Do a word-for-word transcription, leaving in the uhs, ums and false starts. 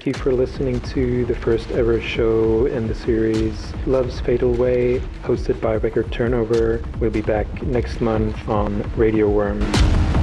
you for listening to the first ever show in the series Love's Fatal Way, hosted by Record Turnover. We'll be back next month on Radio Worm.